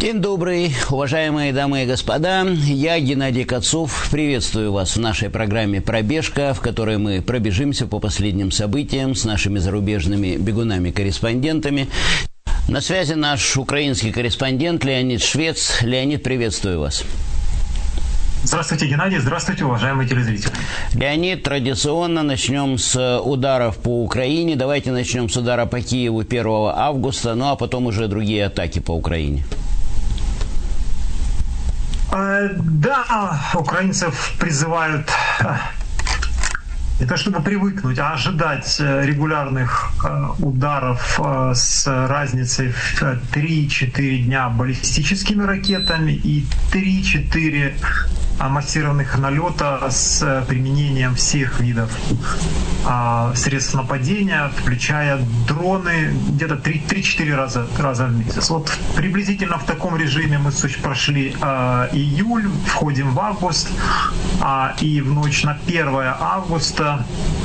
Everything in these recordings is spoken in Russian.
День добрый, уважаемые дамы и господа. Я, Геннадий Кацов, приветствую вас в нашей программе «Пробежка», в которой мы пробежимся по последним событиям с нашими зарубежными бегунами-корреспондентами. На связи наш украинский корреспондент Леонид Швец. Леонид, приветствую вас. Здравствуйте, Геннадий. Здравствуйте, уважаемые телезрители. Леонид, традиционно начнем с ударов по Украине. Давайте начнем с удара по Киеву 1 августа, ну а потом уже другие атаки по Украине. Да, украинцев призывают не то чтобы привыкнуть, а ожидать регулярных ударов с разницей в 3-4 дня баллистическими ракетами и 3-4 массированных налета с применением всех видов средств нападения, включая дроны, где-то 3-4 раза в месяц. Вот приблизительно в таком режиме мы прошли июль, входим в август, и в ночь на 1 августа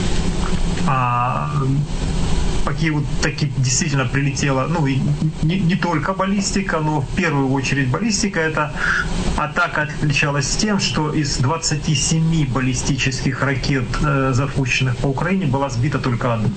по Киеву таки действительно прилетела, ну и не только баллистика, но в первую очередь баллистика. Эта атака отличалась тем, что из 27 баллистических ракет, запущенных по Украине, была сбита только одна.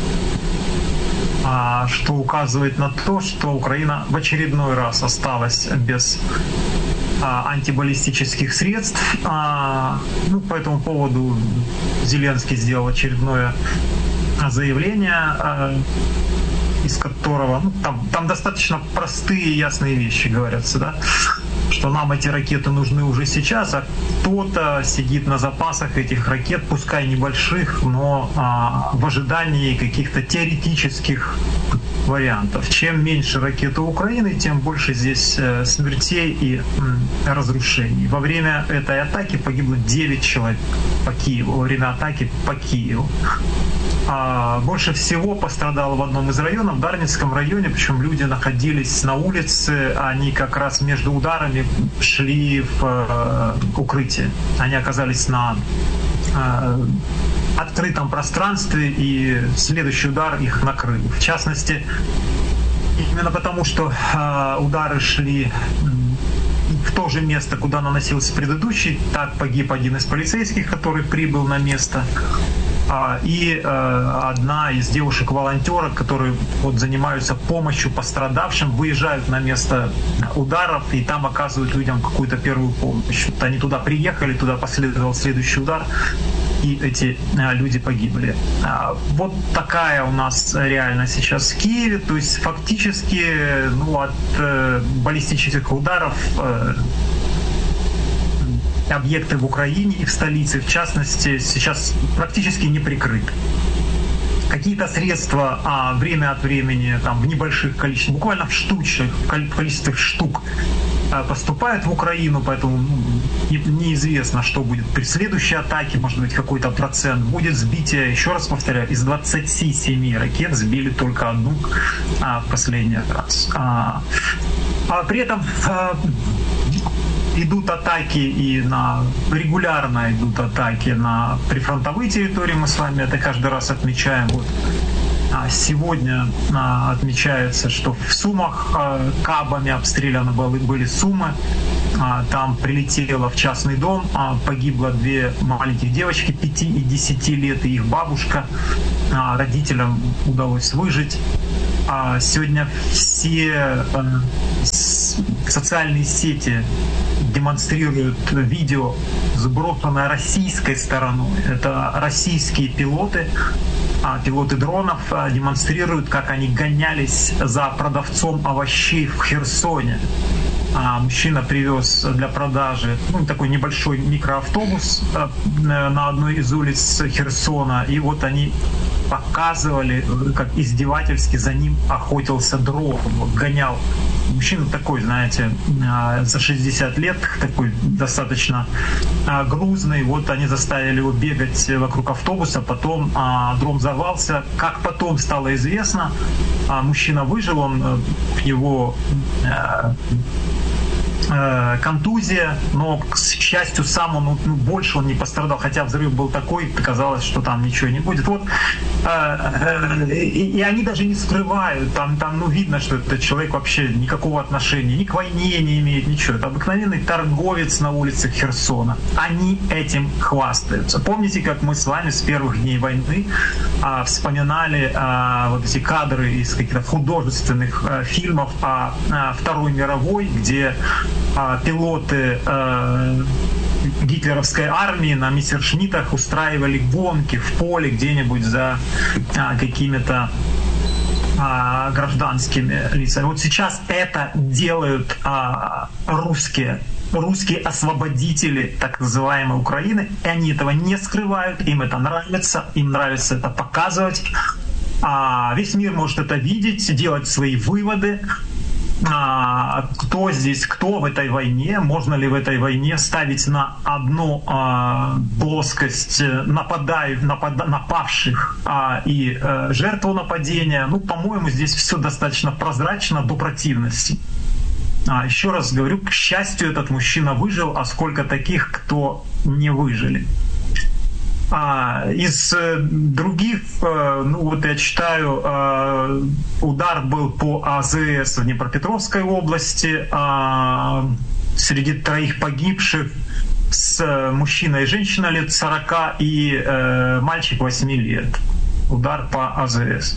Что указывает на то, что Украина в очередной раз осталась без антибаллистических средств. По этому поводу Зеленский сделал очередное заявление, из которого там достаточно простые и ясные вещи говорятся, да? Что нам эти ракеты нужны уже сейчас, а кто-то сидит на запасах этих ракет, пускай небольших, но в ожидании каких-то теоретических вариантов. Чем меньше ракет у Украины, тем больше здесь смертей и разрушений. Во время этой атаки погибло 9 человек по Киеву, во время атаки по Киеву. Больше всего пострадало в одном из районов, в Дарницком районе, причем люди находились на улице, они как раз между ударами шли в укрытие. Они оказались на открытом пространстве, и следующий удар их накрыл. В частности, именно потому, что удары шли в то же место, куда наносился предыдущий, так погиб один из полицейских, который прибыл на место, и одна из девушек-волонтеров, которые занимаются помощью пострадавшим, выезжают на место ударов и там оказывают людям какую-то первую помощь. Вот они туда приехали, туда последовал следующий удар, и эти люди погибли. Вот такая у нас реальность сейчас в Киеве. То есть фактически от баллистических ударов объекты в Украине и в столице, в частности, сейчас практически не прикрыты. Какие-то средства время от времени, в небольших количествах, буквально в количестве штук поступают в Украину, поэтому неизвестно, что будет при следующей атаке, может быть, какой-то процент будет сбития. Еще раз повторяю, из 27 ракет сбили только одну в последний раз. При этом идут атаки регулярно идут атаки на прифронтовые территории, мы с вами это каждый раз отмечаем. Сегодня отмечается, что в Сумах кабами обстреляны были Сумы. Там прилетело в частный дом, погибло 2 маленьких девочки 5 и 10 лет и их бабушка. Родителям удалось выжить. Сегодня все социальные сети демонстрируют видео, сброшенное российской стороной. Это российские пилоты дронов демонстрируют, как они гонялись за продавцом овощей в Херсоне. Мужчина привез для продажи такой небольшой микроавтобус на одной из улиц Херсона, и вот они показывали, как издевательски за ним охотился дрон, гонял. Мужчина такой, знаете, за 60 лет, такой достаточно грузный. Вот они заставили его бегать вокруг автобуса, потом дрон взорвался. Как потом стало известно, мужчина выжил, его контузия, но, к счастью, сам он больше он не пострадал, хотя взрыв был такой, казалось, что там ничего не будет. Вот, и они даже не скрывают, там видно, что этот человек вообще никакого отношения ни к войне не имеет, ничего. Это обыкновенный торговец на улицах Херсона. Они этим хвастаются. Помните, как мы с вами с первых дней войны вспоминали вот эти кадры из каких-то художественных фильмов о Второй мировой, где пилоты гитлеровской армии на мессершмиттах устраивали гонки в поле где-нибудь за какими-то гражданскими лицами. Вот сейчас это делают русские освободители так называемой Украины, и они этого не скрывают, им это нравится, им нравится это показывать. Весь мир может это видеть, делать свои выводы. Кто здесь, кто в этой войне, можно ли в этой войне ставить на одну плоскость напавших и жертву нападения. По-моему, здесь все достаточно прозрачно до противности. Еще раз говорю, к счастью, этот мужчина выжил, а сколько таких, кто не выжили. Из других, я читаю, удар был по АЗС в Днепропетровской области. Среди 3 погибших мужчина и женщина лет 40 и мальчик 8 лет. Удар по АЗС.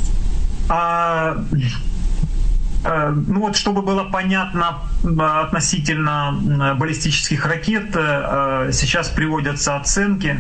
Чтобы было понятно относительно баллистических ракет, сейчас приводятся оценки,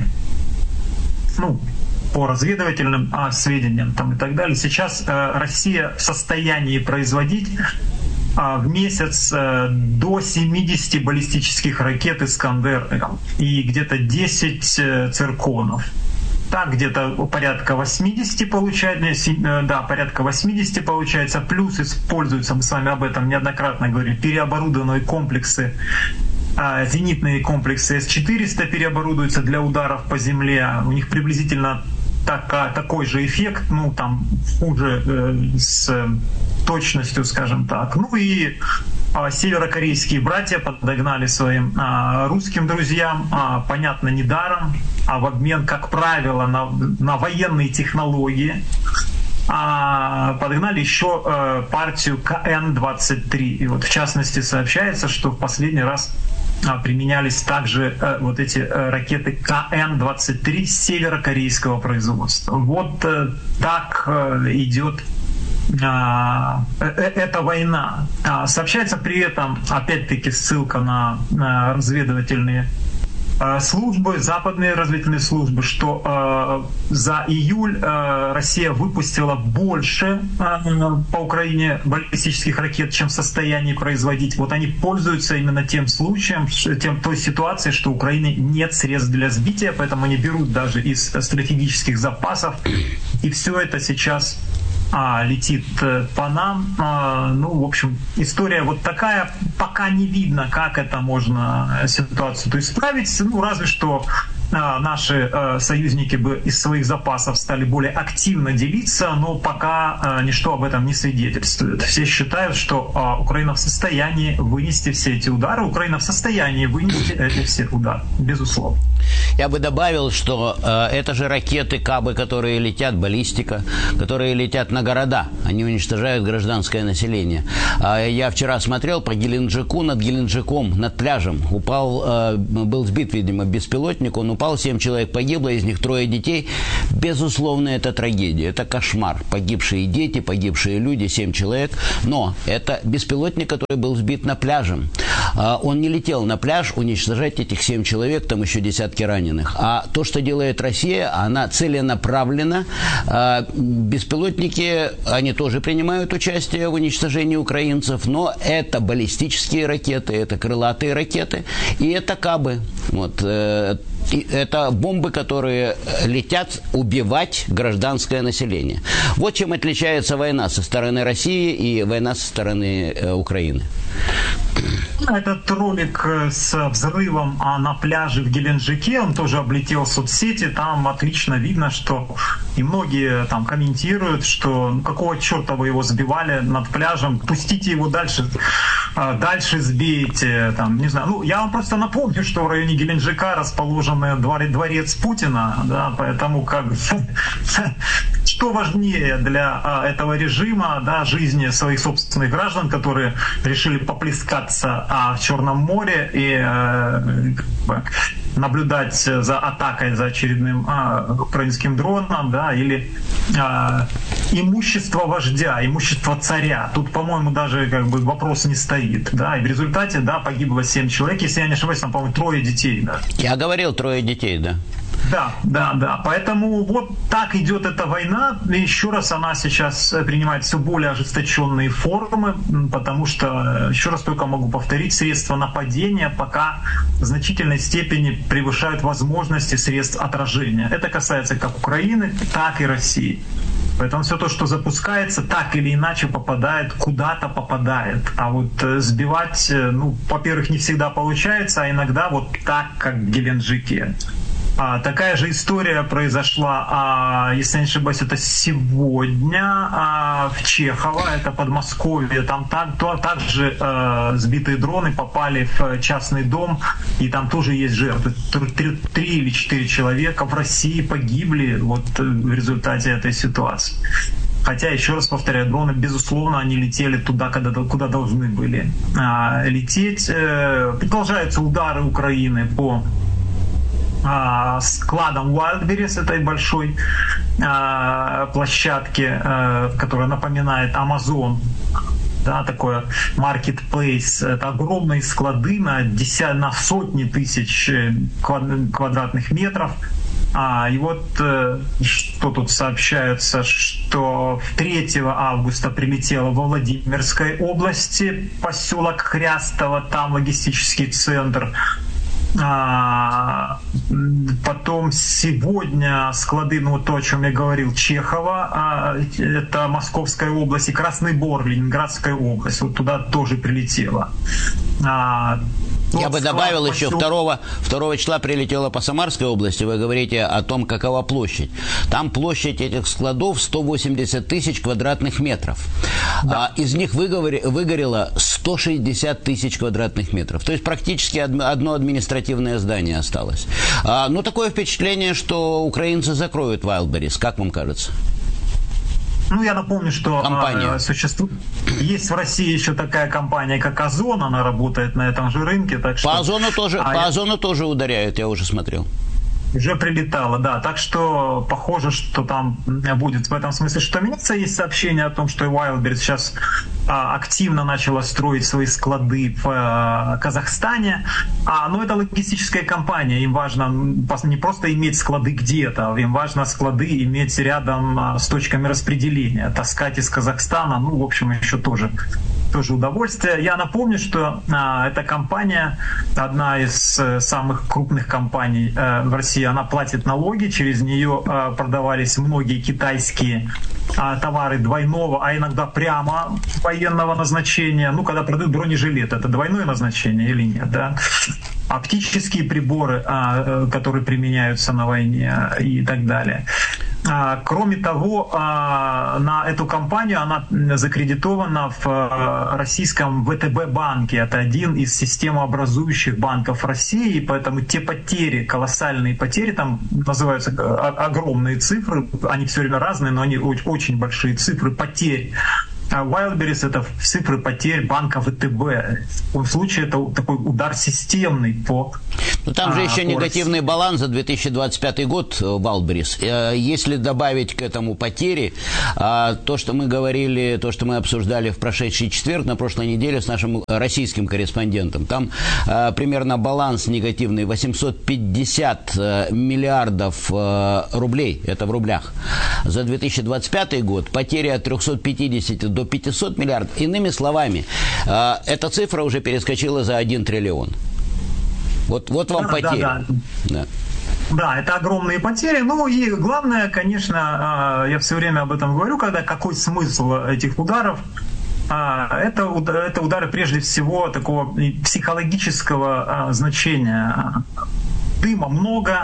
по разведывательным сведениям и так далее. Сейчас Россия в состоянии производить в месяц до 70 баллистических ракет «Искандер» и где-то 10 «Цирконов». Так, где-то порядка 80 порядка 80 получается, плюс используются, мы с вами об этом неоднократно говорили, переоборудованные комплексы, зенитные комплексы С-400 переоборудуются для ударов по земле, у них приблизительно такой же эффект, хуже с точностью, скажем так. И северокорейские братья подогнали своим русским друзьям, понятно, недаром, а в обмен, как правило, на военные технологии, подогнали еще партию КН-23. И в частности сообщается, что в последний раз применялись также вот эти ракеты КН-23 северокорейского производства. Вот так идет эта война. Сообщается при этом, опять-таки, ссылка на разведывательные службы, западные разведывательные службы, что за июль Россия выпустила больше по Украине баллистических ракет, чем в состоянии производить. Вот они пользуются именно тем случаем, той ситуацией, что у Украины нет средств для сбития, поэтому они берут даже из стратегических запасов. И все это сейчас летит по нам. В общем, история вот такая. Пока не видно, как это можно ситуацию исправить. Разве что наши союзники бы из своих запасов стали более активно делиться, но пока ничто об этом не свидетельствует. Все считают, что Украина в состоянии вынести все эти удары. Украина в состоянии вынести эти все удары, безусловно. Я бы добавил, что это же ракеты, кабы, которые летят, баллистика, которые летят на города. Они уничтожают гражданское население. Я вчера смотрел по Геленджику, над Геленджиком, над пляжем. Был сбит, видимо, беспилотник, он упал, 7 человек погибло, из них 3 детей. Безусловно, это трагедия, это кошмар. Погибшие дети, погибшие люди, 7 человек. Но это беспилотник, который был сбит на пляже. Он не летел на пляж уничтожать этих 7 человек, там еще десятки раненых. А то, что делает Россия, она целенаправленно. Беспилотники, они тоже принимают участие в уничтожении украинцев, но это баллистические ракеты, это крылатые ракеты и это кабы. Это бомбы, которые летят убивать гражданское население. Вот чем отличается война со стороны России и война со стороны Украины. Этот ролик с взрывом на пляже в Геленджике, он тоже облетел соцсети, там отлично видно, что и многие там комментируют, что какого черта вы его сбивали над пляжем, пустите его дальше сбейте, там, не знаю. Ну, я вам просто напомню, что в районе Геленджика расположен дворец Путина, да, поэтому как что важнее для этого режима, да, жизни своих собственных граждан, которые решили поплескаться в Черном море и наблюдать за атакой, за очередным украинским дроном, да, или имущество вождя, имущество царя. Тут, по-моему, даже как бы вопрос не стоит, да, и в результате, да, погибло 7 человек, если я не ошибаюсь, там, по-моему, 3 детей, да. Я говорил, 3 детей, да. Да. Поэтому вот так идет эта война. И еще раз она сейчас принимает все более ожесточенные формы, потому что, еще раз только могу повторить, средства нападения пока в значительной степени превышают возможности средств отражения. Это касается как Украины, так и России. Поэтому все то, что запускается, так или иначе попадает, куда-то попадает. А вот сбивать, ну, во-первых, не всегда получается, а иногда вот так, как в Геленджике. Такая же история произошла, если не ошибаюсь, это сегодня в Чехово, это Подмосковье. Там также сбитые дроны попали в частный дом, и там тоже есть жертвы. 3 или 4 человека в России погибли вот в результате этой ситуации. Хотя, еще раз повторяю, дроны, безусловно, они летели туда, куда должны были лететь. Продолжаются удары Украины по складом Wildberries, этой большой площадке, которая напоминает Amazon, да, такое marketplace. Это огромные склады на сотни тысяч квадратных метров. И вот что тут сообщается, что 3 августа прилетело во Владимирской области, поселок Хрястово, там логистический центр. Потом сегодня склады, ну вот то, о чем я говорил, Чехово, это Московская область, и Красный Бор, Ленинградская область, вот туда тоже прилетело. Я бы добавил еще 2 числа прилетело по Самарской области. Вы говорите о том, какова площадь. Там площадь этих складов 180 тысяч квадратных метров. Да. Из них выгорело 160 тысяч квадратных метров. То есть практически одно административное здание осталось. Но такое впечатление, что украинцы закроют Wildberries. Как вам кажется? Ну, я напомню, что есть в России еще такая компания, как Озон, она работает на этом же рынке. Так что... По Озону тоже ударяют, я уже смотрел. Уже прилетало, да. Так что похоже, что там будет в этом смысле что меняться. Есть сообщение о том, что Wildberries сейчас активно начала строить свои склады в Казахстане. Но это логистическая компания. Им важно не просто иметь склады где-то, им важно склады иметь рядом с точками распределения. Таскать из Казахстана, ну, в общем, еще тоже удовольствие. Я напомню, что эта компания, одна из самых крупных компаний в России, она платит налоги, через нее продавались многие китайские товары двойного, а иногда прямо военного назначения. Ну, когда продают бронежилет, это двойное назначение или нет, да? Оптические приборы, которые применяются на войне и так далее. Кроме того, на эту компанию она закредитована в российском ВТБ-банке. Это один из системообразующих банков России, и поэтому те потери, колоссальные потери, там называются огромные цифры, они все время разные, но они очень большие цифры потерь. Wildberries — это цифры потерь банка ВТБ. В случае это такой удар системный по... Но там же еще негативный баланс за 2025 год Wildberries. Если добавить к этому потери, то, что мы говорили, то, что мы обсуждали в прошедший четверг, на прошлой неделе с нашим российским корреспондентом, там примерно баланс негативный 850 миллиардов рублей, это в рублях. За 2025 год потери от 350 до 500 миллиардов. Иными словами, эта цифра уже перескочила за 1 триллион. Вот вам потери. Да, это огромные потери. Ну и главное, конечно, я все время об этом говорю, какой смысл этих ударов. это удары прежде всего такого психологического значения. Дыма много,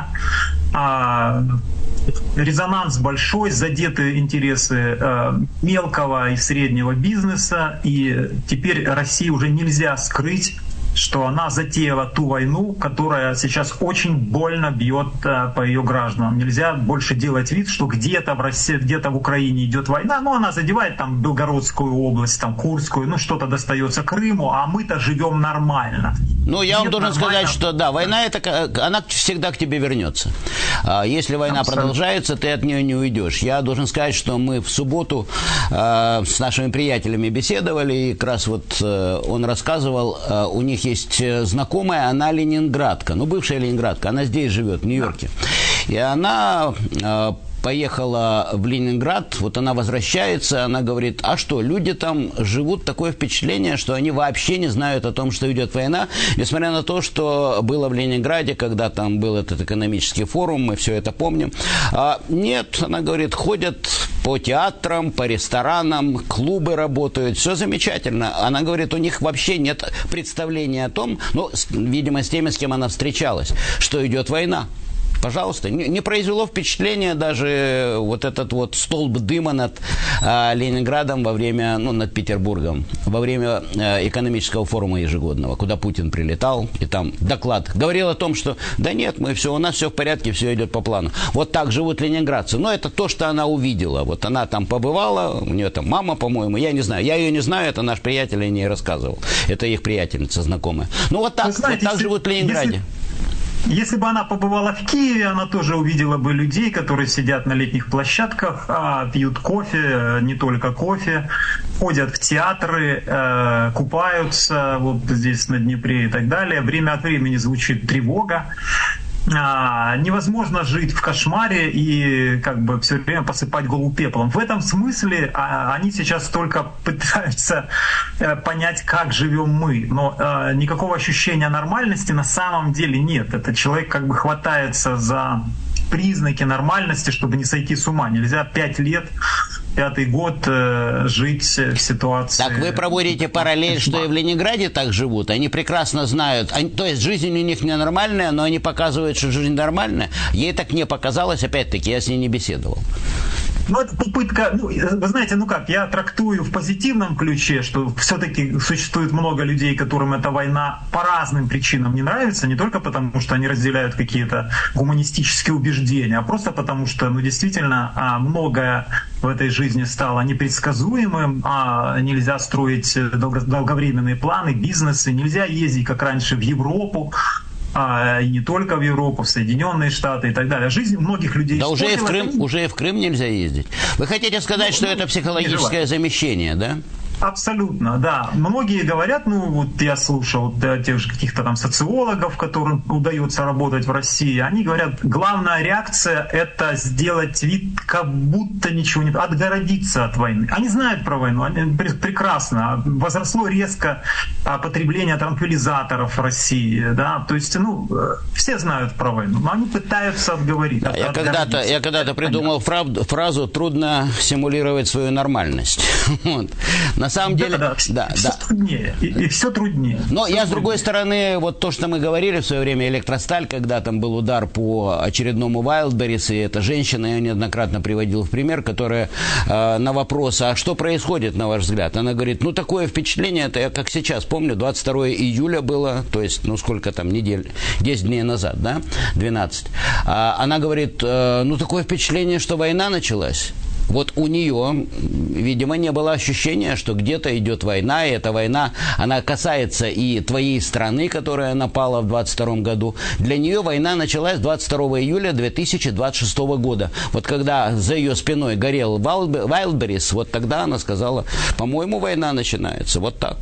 резонанс большой, задеты интересы мелкого и среднего бизнеса, и теперь России уже нельзя скрыть, что она затеяла ту войну, которая сейчас очень больно бьет по ее гражданам. Нельзя больше делать вид, что где-то в России, где-то в Украине идет война, но она задевает там Белгородскую область, там Курскую, что-то достается Крыму, а мы-то живем нормально. Ну, я вам должен сказать, что да, война, она всегда к тебе вернется. Если война продолжается, ты от нее не уйдешь. Я должен сказать, что мы в субботу с нашими приятелями беседовали, и как раз вот он рассказывал, у них есть знакомая, она ленинградка, бывшая ленинградка, она здесь живет, в Нью-Йорке. И она поехала в Ленинград, вот она возвращается, она говорит, а что, люди там живут, такое впечатление, что они вообще не знают о том, что идет война, несмотря на то, что было в Ленинграде, когда там был этот экономический форум, мы все это помним. Нет, она говорит, ходят по театрам, по ресторанам, клубы работают, все замечательно. Она говорит, у них вообще нет представления о том, видимо, с теми, с кем она встречалась, что идет война. Пожалуйста, не произвело впечатления даже вот этот вот столб дыма над Ленинградом во время, над Петербургом, во время экономического форума ежегодного, куда Путин прилетал, и там доклад говорил о том, что да нет, у нас все в порядке, все идет по плану. Вот так живут ленинградцы. Но это то, что она увидела. Вот она там побывала, у нее там мама, по-моему, я не знаю. Я ее не знаю, это наш приятель, я не рассказывал. Это их приятельница знакомая. Вот так живут в Ленинграде. Если бы она побывала в Киеве, она тоже увидела бы людей, которые сидят на летних площадках, пьют кофе, не только кофе, ходят в театры, купаются вот здесь на Днепре и так далее. Время от времени звучит тревога. Невозможно жить в кошмаре и все время посыпать голову пеплом. В этом смысле они сейчас только пытаются понять, как живем мы. Но никакого ощущения нормальности на самом деле нет. Этот человек хватается за признаки нормальности, чтобы не сойти с ума. Нельзя 5 лет, 5-й год жить в ситуации... Так вы проводите параллель, что и в Ленинграде так живут. Они прекрасно знают. То есть жизнь у них ненормальная, но они показывают, что жизнь нормальная. Ей так не показалось, опять-таки, я с ней не беседовал. Это попытка, вы знаете, я трактую в позитивном ключе, что все-таки существует много людей, которым эта война по разным причинам не нравится, не только потому, что они разделяют какие-то гуманистические убеждения, а просто потому, что, действительно, многое в этой жизни стало непредсказуемым, нельзя строить долговременные планы, бизнесы, нельзя ездить, как раньше, в Европу, и не только в Европу, в Соединенные Штаты и так далее. Жизнь у многих людей... Да уже и в Крым нельзя ездить. Вы хотите сказать, что это психологическое замещение, да? Абсолютно, да. Многие говорят, я слушал тех же каких-то там социологов, которым удается работать в России, они говорят, главная реакция — это сделать вид, как будто ничего не... отгородиться от войны. Они знают про войну, они прекрасно. Возросло резко потребление транквилизаторов в России, да, то есть, все знают про войну, но они пытаются отговорить. Я когда-то придумал фразу «трудно симулировать свою нормальность». На самом деле, да. Все труднее. И все труднее. Но я, с другой стороны, вот то, что мы говорили в свое время, Электросталь, когда там был удар по очередному Wildberries, и эта женщина, я неоднократно приводил в пример, которая на вопрос, а что происходит, на ваш взгляд? Она говорит, такое впечатление, это я как сейчас помню, 22 июля было, то есть, сколько там недель, 10 дней назад, да, 12. Она говорит, такое впечатление, что война началась. Вот у нее, видимо, не было ощущения, что где-то идет война, и эта война, она касается и твоей страны, которая напала в 22 году. Для нее война началась 22 июля 2026 года. Вот когда за ее спиной горел Wildberries, вот тогда она сказала, по-моему, война начинается. Вот так.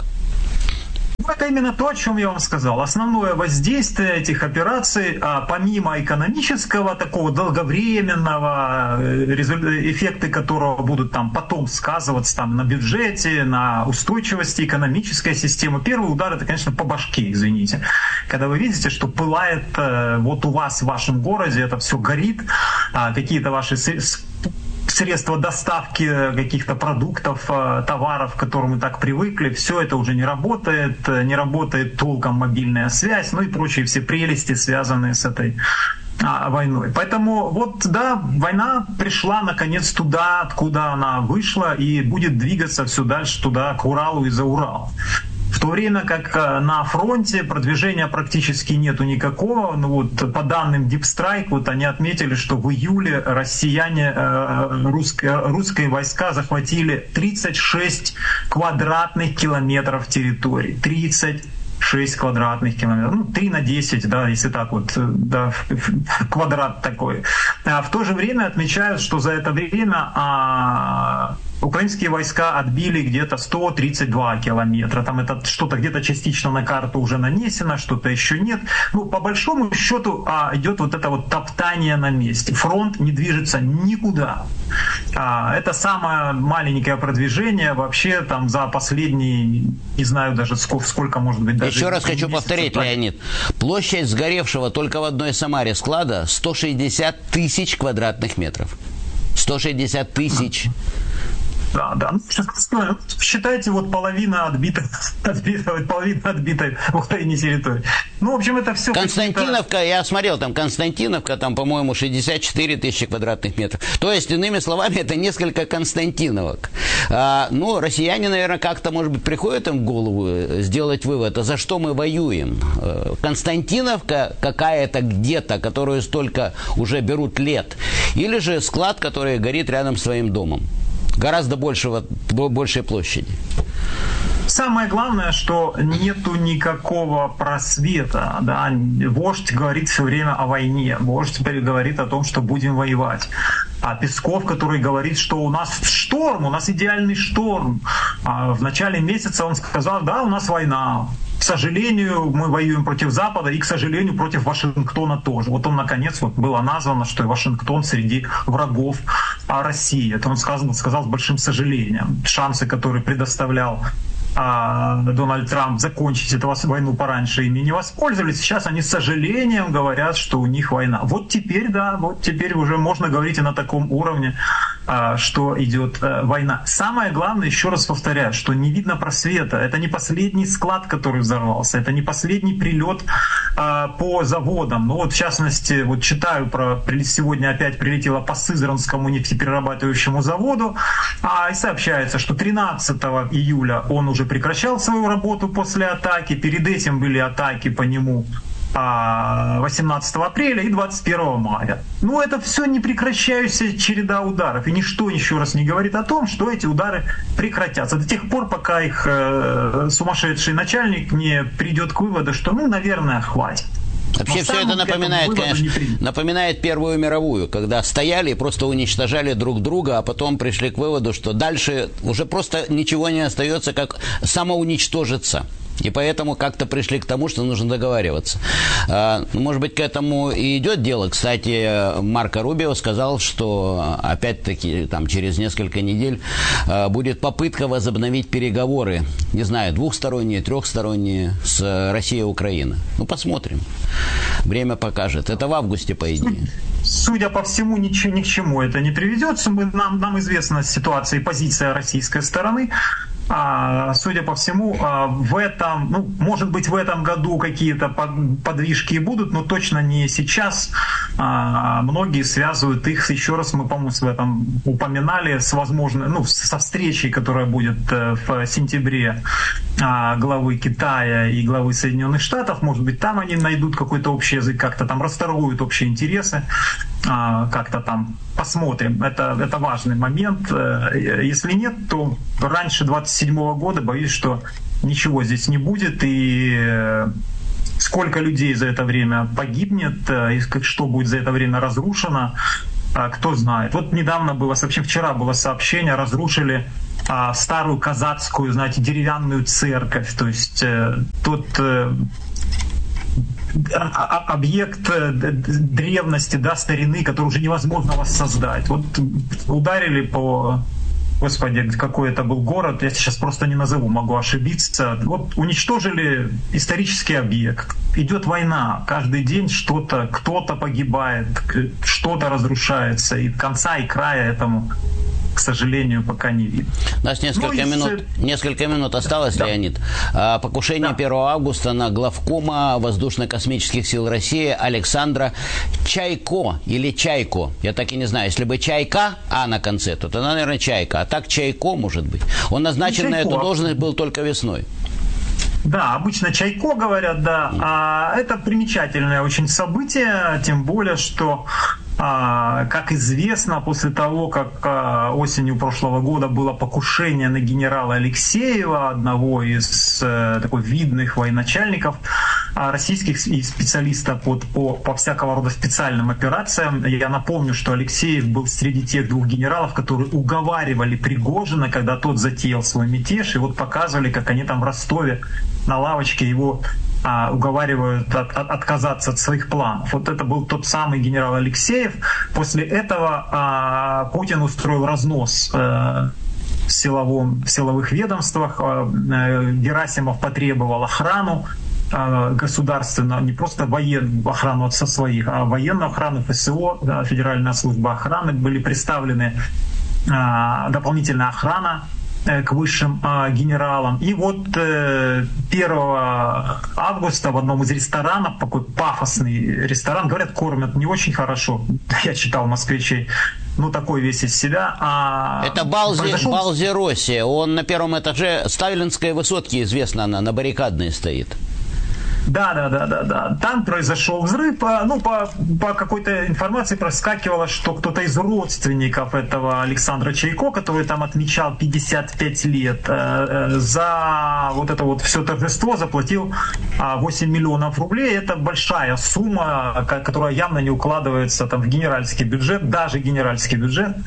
Это именно то, о чем я вам сказал. Основное воздействие этих операций, помимо экономического, такого долговременного, эффекты которого будут потом сказываться на бюджете, на устойчивости экономической системы. Первый удар — это, конечно, по башке, извините. Когда вы видите, что пылает вот у вас в вашем городе, это все горит, какие-то ваши средства доставки каких-то продуктов, товаров, к которым мы так привыкли, все это уже не работает толком мобильная связь, ну и прочие все прелести, связанные с этой войной. Поэтому вот, да, война пришла наконец туда, откуда она вышла, и будет двигаться все дальше туда, к Уралу и за Урал. В то время как на фронте продвижения практически нету никакого. Ну вот по данным Deep Strike, вот они отметили, что в июле россияне, русские войска захватили 36 квадратных километров территории. 36 квадратных километров. Ну, 3 на 10, да, если так вот, да, квадрат такой. А в то же время отмечают, что за это время украинские войска отбили где-то 132 километра. Там это что-то где-то частично на карту уже нанесено, что-то еще нет. Ну, по большому счету идет вот это вот топтание на месте. Фронт не движется никуда. Это самое маленькое продвижение вообще там за последние, не знаю даже сколько может быть. Даже еще раз хочу повторить, Леонид. Площадь сгоревшего только в одной Самаре склада 160 тысяч квадратных метров. 160 тысяч. Да. Считайте, вот половина отбитой в Украине территории. Ну, в общем, это все... Константиновка, я смотрел, там Константиновка, там, по-моему, 64 тысячи квадратных метров. То есть, иными словами, это несколько Константиновок. Ну, россияне, наверное, как-то, может быть, приходят им в голову сделать вывод, а за что мы воюем? Константиновка какая-то где-то, которую столько уже берут лет, или же склад, который горит рядом с своим домом? Гораздо большей площади. Самое главное, что нету никакого просвета. Да? Вождь говорит все время о войне. Вождь теперь говорит о том, что будем воевать. А Песков, который говорит, что у нас шторм, у нас идеальный шторм. А в начале месяца он сказал, да, у нас война. К сожалению, мы воюем против Запада и, к сожалению, против Вашингтона тоже. Вот он, наконец, вот было названо, что и Вашингтон среди врагов России. Это он сказал с большим сожалением. Шансы, которые предоставлял Дональд Трамп закончить эту войну пораньше, ими не воспользовались. Сейчас они с сожалением говорят, что у них война. Вот теперь, да, вот теперь уже можно говорить и на таком уровне, что идет война. Самое главное, еще раз повторяю, что не видно просвета. Это не последний склад, который взорвался, это не последний прилет по заводам. Ну вот, в частности, вот читаю сегодня опять прилетело по Сызранскому нефтеперерабатывающему заводу, и сообщается, что 13 июля он уже прекращал свою работу после атаки. Перед этим были атаки по нему 18 апреля и 21 мая. Ну, это все непрекращающаяся череда ударов. И ничто еще раз не говорит о том, что эти удары прекратятся. До тех пор, пока их сумасшедший начальник не придет к выводу, что, ну, наверное, хватит. Вообще все это напоминает, конечно, напоминает Первую мировую, когда стояли и просто уничтожали друг друга, а потом пришли к выводу, что дальше уже просто ничего не остается, как самоуничтожиться. И поэтому как-то пришли к тому, что нужно договариваться. Может быть, к этому и идет дело. Кстати, Марко Рубио сказал, что опять-таки там, через несколько недель будет попытка возобновить переговоры, не знаю, двухсторонние, трехсторонние, с Россией и Украиной. Ну, посмотрим. Время покажет. Это в августе, по идее. Судя по всему, ни к чему это не приведет. Нам известна ситуация и позиция российской стороны. Судя по всему, может быть, в этом году какие-то подвижки будут, но точно не сейчас. Многие связывают их, еще раз мы, по-моему, в этом упоминали, с возможной, со встречей, которая будет в сентябре главы Китая и главы Соединенных Штатов. Может быть, там они найдут какой-то общий язык, как-то там расторгуют общие интересы, как-то там посмотрим. Это важный момент. Если нет, то раньше 27 года, боюсь, что ничего здесь не будет. И сколько людей за это время погибнет, и что будет за это время разрушено, кто знает. Вот недавно было, вчера было сообщение, разрушили старую казацкую, знаете, деревянную церковь. То есть тот объект древности, да, старины, который уже невозможно воссоздать. Вот ударили по Господи, какой это был город, я сейчас просто не назову, могу ошибиться. Вот уничтожили исторический объект. Идет война, каждый день что-то, кто-то погибает, что-то разрушается, и конца и края этому, к сожалению, пока не видно. У нас несколько минут осталось, да. Леонид. Покушение 1 августа на главкома Воздушно-космических сил России Александра Чайко или Чайко. Я так и не знаю. Если бы Чайка, а на конце, то тогда, наверное, Чайка. А так Чайко, может быть. Он назначен на эту должность был только весной. Да, обычно Чайко говорят, да. Это примечательное очень событие, тем более, что, как известно, после того, как осенью прошлого года было покушение на генерала Алексеева, одного из такой видных военачальников, российских и специалистов по всякого рода специальным операциям. Я напомню, что Алексеев был среди тех двух генералов, которые уговаривали Пригожина, когда тот затеял свой мятеж, и вот показывали, как они там в Ростове на лавочке его уговаривают отказаться от своих планов. Вот это был тот самый генерал Алексеев. После этого Путин устроил разнос в силовых ведомствах. Герасимов потребовал охрану государственную, не просто военную охрану со своих, а военную охрану ФСО, Федеральная служба охраны, были представлены дополнительная охрана к высшим генералам. И вот 1 августа в одном из ресторанов, такой пафосный ресторан, говорят, кормят не очень хорошо. Я читал «Москвичей». Ну, такой весь из себя. Это Балзи Россия. Он на первом этаже Сталинской высотки, известно, она на Баррикадной стоит. Да. Там произошел взрыв. По какой-то информации проскакивало, что кто-то из родственников этого Александра Чайко, который там отмечал 55 лет, за вот это вот все торжество заплатил 8 миллионов рублей. Это большая сумма, которая явно не укладывается там в генеральский бюджет, даже генеральский бюджет.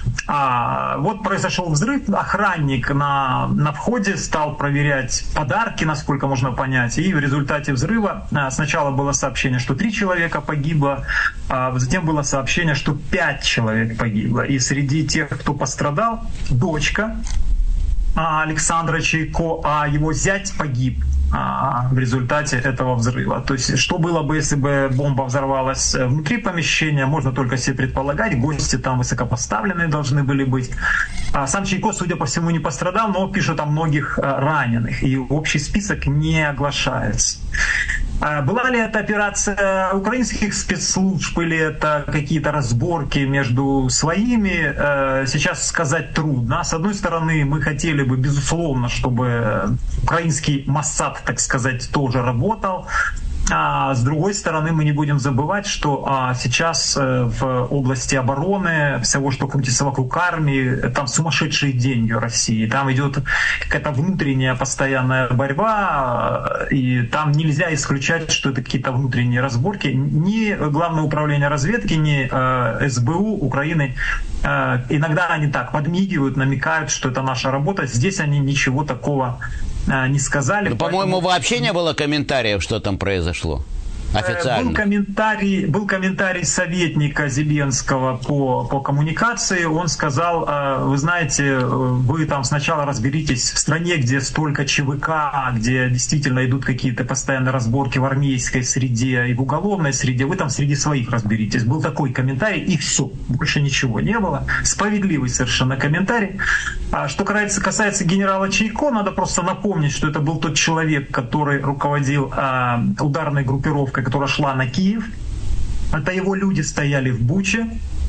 Вот произошел взрыв. Охранник на входе стал проверять подарки, насколько можно понять, и в результате взрыва сначала было сообщение, что 3 человека погибло, затем было сообщение, что 5 человек погибло. И среди тех, кто пострадал, дочка Александра Чайко, а его зять погиб в результате этого взрыва. То есть, что было бы, если бы бомба взорвалась внутри помещения, можно только себе предполагать. Гости там высокопоставленные должны были быть. Сам Чайко, судя по всему, не пострадал, но пишут о многих раненых. И общий список не оглашается. Была ли это операция украинских спецслужб или это какие-то разборки между своими, сейчас сказать трудно. С одной стороны, мы хотели бы, безусловно, чтобы украинский Моссад, так сказать, тоже работал. А с другой стороны, мы не будем забывать, что сейчас в области обороны, всего, что крутится вокруг армии, там сумасшедшие деньги в России. Там идет какая-то внутренняя постоянная борьба, и там нельзя исключать, что это какие-то внутренние разборки. Ни Главное управление разведки, ни СБУ Украины, иногда они так подмигивают, намекают, что это наша работа. Здесь они ничего такого не сказали. Ну, по-моему, вообще не было комментариев, что там произошло. Официально. Был комментарий советника Зеленского по коммуникации. Он сказал, вы знаете, вы там сначала разберитесь в стране, где столько ЧВК, где действительно идут какие-то постоянные разборки в армейской среде и в уголовной среде, вы там среди своих разберитесь. Был такой комментарий, и все, больше ничего не было. Справедливый совершенно комментарий. Что касается генерала Чайко, надо просто напомнить, что это был тот человек, который руководил ударной группировкой, которая шла на Киев. Это его люди стояли в Буче.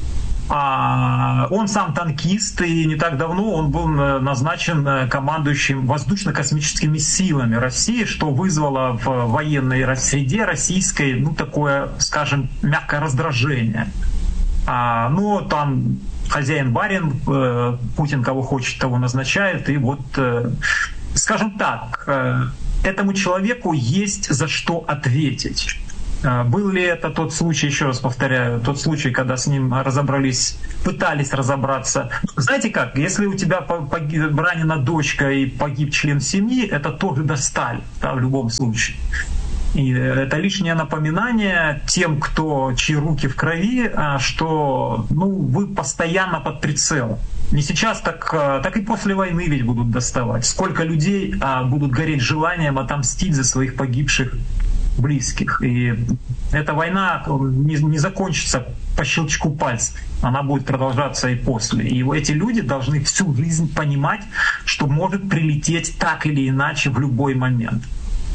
Он сам танкист, и не так давно он был назначен командующим воздушно-космическими силами России, что вызвало в военной среде российской, такое, скажем, мягкое раздражение. Но там хозяин-барин, Путин кого хочет, того назначает, и вот, скажем так, этому человеку есть за что ответить. Был ли это тот случай, еще раз повторяю, тот случай, когда с ним пытались разобраться? Знаете как, если у тебя ранена дочка и погиб член семьи, это тоже достали, в любом случае. И это лишнее напоминание тем, чьи руки в крови, что вы постоянно под прицелом. Не сейчас, так и после войны ведь будут доставать. Сколько людей будут гореть желанием отомстить за своих погибших близких. И эта война не закончится по щелчку пальцев. Она будет продолжаться и после. И эти люди должны всю жизнь понимать, что может прилететь так или иначе в любой момент.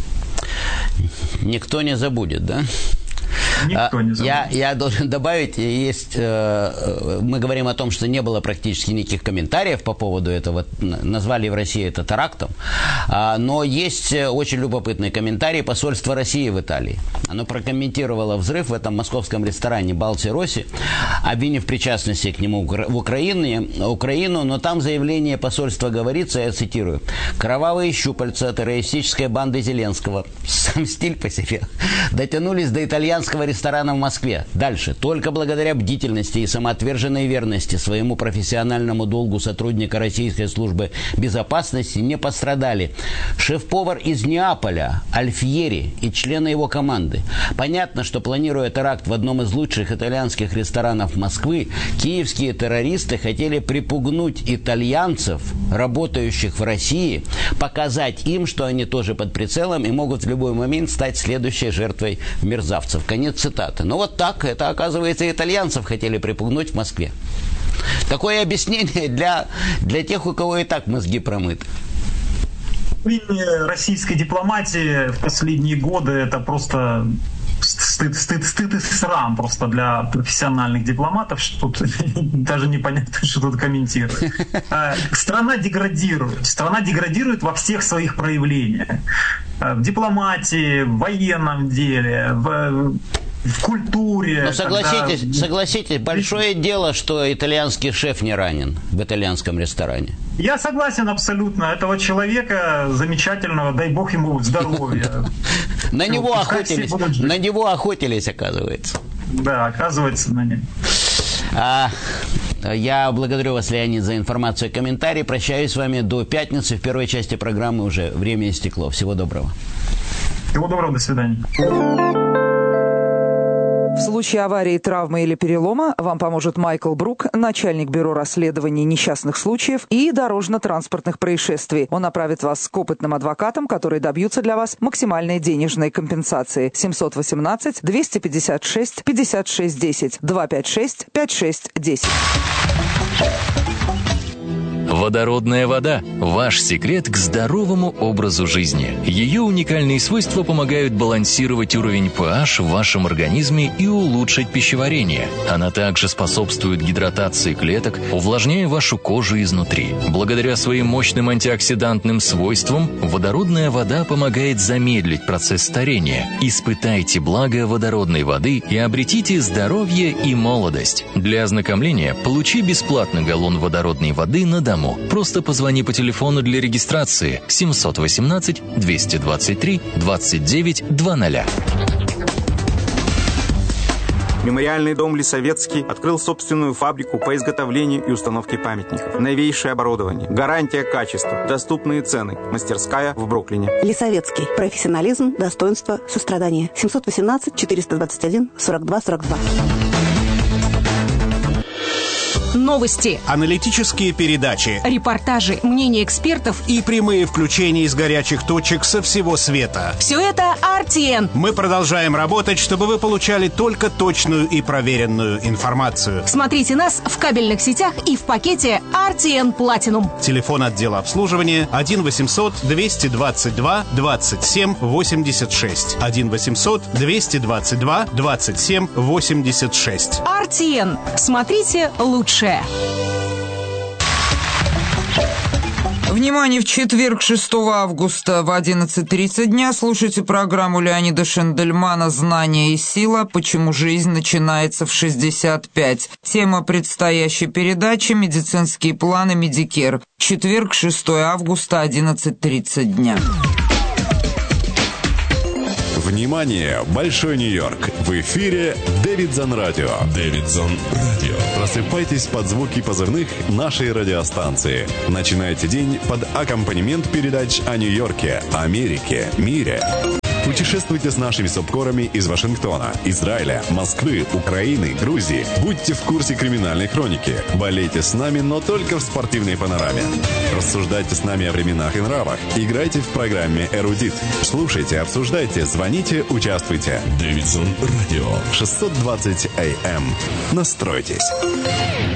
Никто не забудет, да? Никто не забудет. Я должен добавить, мы говорим о том, что не было практически никаких комментариев по поводу этого, назвали в России это терактом, но есть очень любопытный комментарий посольства России в Италии. Оно прокомментировало взрыв в этом московском ресторане «Балти Росси», обвинив в причастности к нему в Украину, но там в заявлении посольства говорится, я цитирую: «Кровавые щупальца террористической банды Зеленского», сам стиль по себе, дотянулись до итальянского ресторана в Москве. Дальше. Только благодаря бдительности и самоотверженной верности своему профессиональному долгу сотрудника Российской службы безопасности не пострадали шеф-повар из Неаполя Альфьери и члены его команды. Понятно, что, планируя теракт в одном из лучших итальянских ресторанов Москвы, киевские террористы хотели припугнуть итальянцев, работающих в России, показать им, что они тоже под прицелом и могут в любой момент стать следующей жертвой мерзавцев. Конец цитаты. Но вот так, это, оказывается, итальянцев хотели припугнуть в Москве. Такое объяснение для тех, у кого и так мозги промыты. Российской дипломатии в последние годы это просто стыд и срам просто для профессиональных дипломатов, что тут даже непонятно, что тут комментировать. Страна деградирует во всех своих проявлениях. В дипломатии, в военном деле, в культуре. Но согласитесь, большое дело, что итальянский шеф не ранен в итальянском ресторане. Я согласен абсолютно. Этого человека замечательного, дай бог ему здоровья. На него охотились, оказывается. Да, оказывается, на него. Я благодарю вас, Леонид, за информацию и комментарии. Прощаюсь с вами до пятницы. В первой части программы уже время истекло. Всего доброго. Всего доброго, до свидания. В случае аварии, травмы или перелома вам поможет Майкл Брук, начальник бюро расследований несчастных случаев и дорожно-транспортных происшествий. Он направит вас к опытным адвокатам, которые добьются для вас максимальной денежной компенсации. 718-256-56-10, 256-56-10. Водородная вода – ваш секрет к здоровому образу жизни. Ее уникальные свойства помогают балансировать уровень pH в вашем организме и улучшить пищеварение. Она также способствует гидратации клеток, увлажняя вашу кожу изнутри. Благодаря своим мощным антиоксидантным свойствам водородная вода помогает замедлить процесс старения. Испытайте благо водородной воды и обретите здоровье и молодость. Для ознакомления получи бесплатно галлон водородной воды на дому. Просто позвони по телефону для регистрации 718-223-29-00. Мемориальный дом «Лисовецкий» открыл собственную фабрику по изготовлению и установке памятников. Новейшее оборудование, гарантия качества, доступные цены. Мастерская в Бруклине. Лисовецкий. Профессионализм, достоинство, сострадание. 718-421-42-42. Новости, аналитические передачи, репортажи, мнения экспертов и прямые включения из горячих точек со всего света. Все это RTN. Мы продолжаем работать, чтобы вы получали только точную и проверенную информацию. Смотрите нас в кабельных сетях и в пакете RTN Platinum. Телефон отдела обслуживания 1-800-222-27-86. 1-800-222-27-86. RTN. Смотрите лучше. Внимание, в четверг, 6 августа в 11:30 дня слушайте программу Леонида Шендельмана «Знание и сила. Почему жизнь начинается в 65». Тема предстоящей передачи «Медицинские планы Медикер». Четверг, 6 августа, 11:30 дня. Внимание! Большой Нью-Йорк! В эфире Дэвидсон Радио. Дэвидсон Радио. Просыпайтесь под звуки позывных нашей радиостанции. Начинайте день под аккомпанемент передач о Нью-Йорке, Америке, мире. Путешествуйте с нашими субкорами из Вашингтона, Израиля, Москвы, Украины, Грузии. Будьте в курсе криминальной хроники. Болейте с нами, но только в спортивной панораме. Рассуждайте с нами о временах и нравах. Играйте в программе «Эрудит». Слушайте, обсуждайте, звоните, участвуйте. Дэвидсон Радио. 620 АМ. Настройтесь.